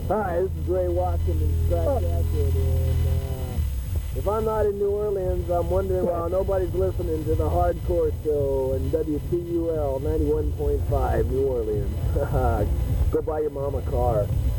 Hi, this is Ray Watkins, Crack Jacket, and if I'm not in New Orleans, I'm wondering why nobody's listening to the Hardcore Show and WTUL 91.5 New Orleans. Go buy your mom a car.